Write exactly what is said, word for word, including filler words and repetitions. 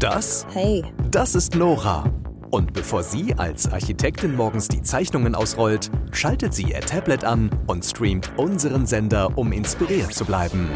Das? Hey. Das ist Nora. Und bevor sie als Architektin morgens die Zeichnungen ausrollt, schaltet sie ihr Tablet an und streamt unseren Sender, um inspiriert zu bleiben.